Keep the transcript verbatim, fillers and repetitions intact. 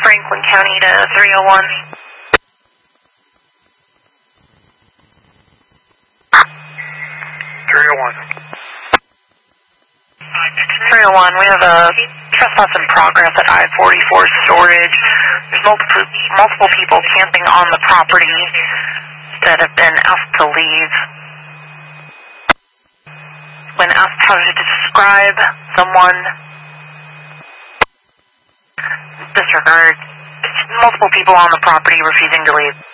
Franklin County to three oh one. three oh one. three oh one, we have a trespass in progress at I forty-four storage. There's multiple, multiple people camping on the property that have been asked to leave. When asked how to describe someone, disregard. Multiple people on the property refusing to leave.